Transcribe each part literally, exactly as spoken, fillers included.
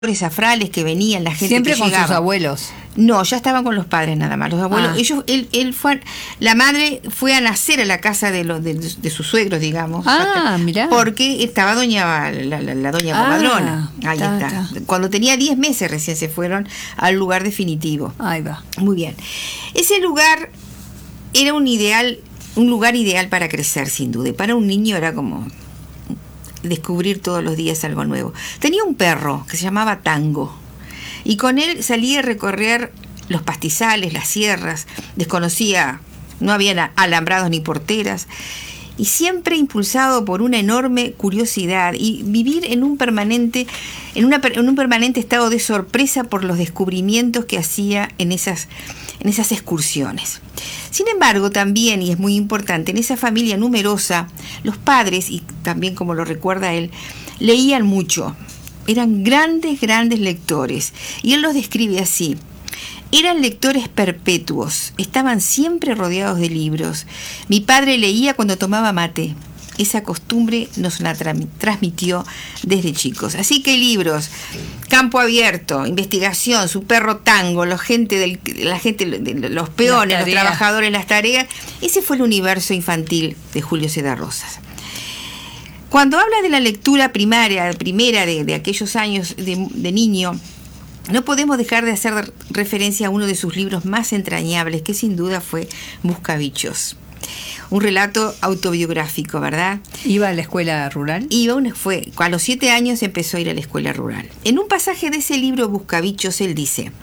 afrales que venían, la gente siempre que con llegaba. Sus abuelos. No, ya estaban con los padres nada más. Los abuelos, Ah. ellos, él, él fue, a, la madre fue a nacer a la casa de los de, de sus suegros, digamos. Ah, mirá. Porque estaba doña la, la, la doña Ah, comadrona. Ahí ta, está. ta. Cuando tenía diez meses recién se fueron al lugar definitivo. Ahí va. Muy bien. Ese lugar era un ideal, un lugar ideal para crecer, sin duda. Y para un niño era como descubrir todos los días algo nuevo. Tenía un perro que se llamaba Tango. Y con él salía a recorrer los pastizales, las sierras, desconocía, no había alambrados ni porteras, y siempre impulsado por una enorme curiosidad y vivir en un permanente, en, una, en un permanente estado de sorpresa por los descubrimientos que hacía en esas, en esas excursiones. Sin embargo, también, y es muy importante, en esa familia numerosa, los padres, y también como lo recuerda él, leían mucho. Eran grandes, grandes lectores. Y él los describe así. Eran lectores perpetuos. Estaban siempre rodeados de libros. Mi padre leía cuando tomaba mate. Esa costumbre nos la tra- transmitió desde chicos. Así que libros, campo abierto, investigación, su perro Tango, la gente, del, la gente los peones, los trabajadores, las tareas. Ese fue el universo infantil de Julio César Rosas. Cuando habla de la lectura primaria, primera de, de aquellos años de, de niño, no podemos dejar de hacer referencia a uno de sus libros más entrañables, que sin duda fue Buscabichos. Un relato autobiográfico, ¿verdad? ¿Iba a la escuela rural? Iba una, fue, a los siete años empezó a ir a la escuela rural. En un pasaje de ese libro, Buscabichos, él dice: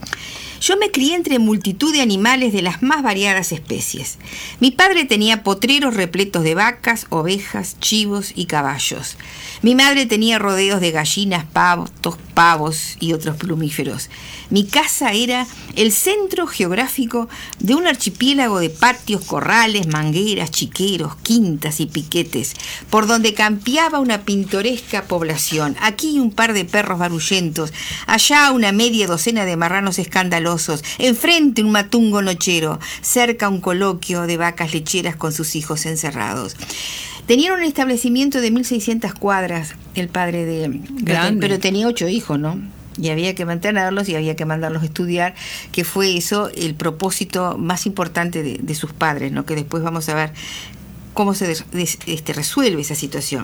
yo me crié entre multitud de animales de las más variadas especies. Mi padre tenía potreros repletos de vacas, ovejas, chivos y caballos. Mi madre tenía rodeos de gallinas, pavos, pavos y otros plumíferos. Mi casa era el centro geográfico de un archipiélago de patios, corrales, mangueras, chiqueros, quintas y piquetes, por donde campeaba una pintoresca población. Aquí un par de perros barullentos, allá una media docena de marranos escandalosos, enfrente un matungo nochero, cerca un coloquio de vacas lecheras con sus hijos encerrados. Tenían un establecimiento de mil seiscientas cuadras, el padre de... Grande. Pero tenía ocho hijos, ¿no? Y había que mantenerlos y había que mandarlos a estudiar, que fue eso el propósito más importante de, de sus padres, ¿no? Que después vamos a ver cómo se des, des, este, resuelve esa situación.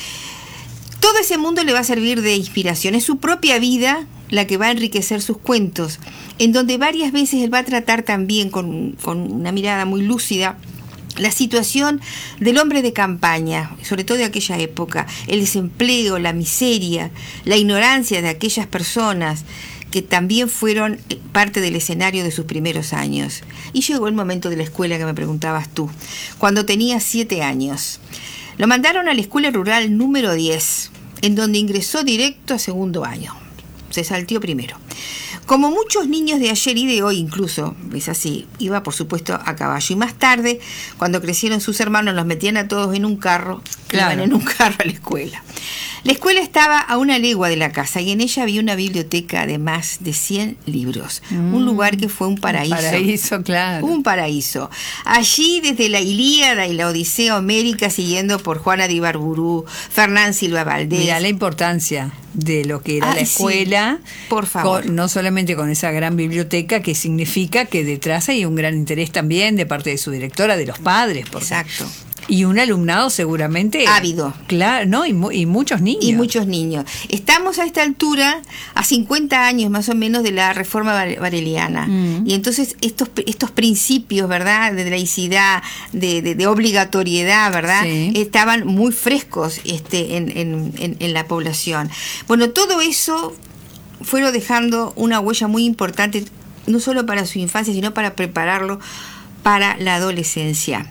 Todo ese mundo le va a servir de inspiración. Es su propia vida la que va a enriquecer sus cuentos, en donde varias veces él va a tratar también con, con una mirada muy lúcida la situación del hombre de campaña, sobre todo de aquella época, el desempleo, la miseria, la ignorancia de aquellas personas que también fueron parte del escenario de sus primeros años. Y llegó el momento de la escuela que me preguntabas tú, cuando tenía siete años. Lo mandaron a la escuela rural número diez, en donde ingresó directo a segundo año. Se salteó primero. Como muchos niños de ayer y de hoy incluso, es así, iba por supuesto a caballo. Y más tarde, cuando crecieron sus hermanos, los metían a todos en un carro, claro. Iban en un carro a la escuela. La escuela estaba a una legua de la casa y en ella había una biblioteca de más de cien libros. Mm, un lugar que fue un paraíso. Un paraíso, claro. Un paraíso. Allí, desde la Ilíada y la Odisea homérica, siguiendo por Juana de Ibarburu, Fernán Silva Valdés. Mira la importancia de lo que era Ay, la escuela, sí, por favor. Con, no solamente con esa gran biblioteca, que significa que detrás hay un gran interés también de parte de su directora, de los padres. Porque, exacto. Y un alumnado seguramente ávido. Claro, ¿no? Y, mu- y muchos niños. Y muchos niños. Estamos a esta altura, a cincuenta años más o menos de la reforma vareliana. Mm. Y entonces estos, estos principios, ¿verdad?, de laicidad, de, de, de obligatoriedad, ¿verdad?, sí, estaban muy frescos este, en, en, en, en la población. Bueno, todo eso fueron dejando una huella muy importante, no solo para su infancia, sino para prepararlo para la adolescencia.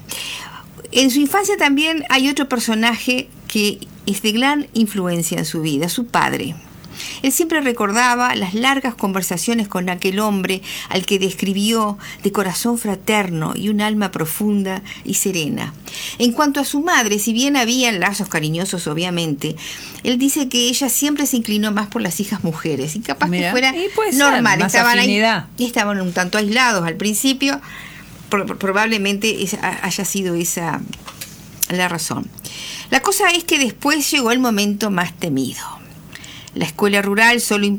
En su infancia también hay otro personaje que es de gran influencia en su vida, su padre. Él siempre recordaba las largas conversaciones con aquel hombre al que describió de corazón fraterno y un alma profunda y serena. En cuanto a su madre, si bien habían lazos cariñosos obviamente, él dice que ella siempre se inclinó más por las hijas mujeres y capaz Mira, que fuera normal. Ser, estaban afinidad. ahí, estaban un tanto aislados al principio. Probablemente haya sido esa la razón. La cosa es que después llegó el momento más temido. La escuela rural solo